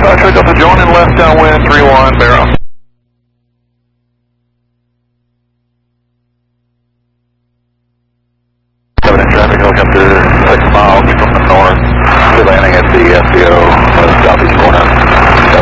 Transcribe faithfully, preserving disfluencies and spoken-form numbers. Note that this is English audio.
Roger, Delta join in left downwind, three one, Barrow. seven in traffic, helicopter six miles from the north, landing at the S D O.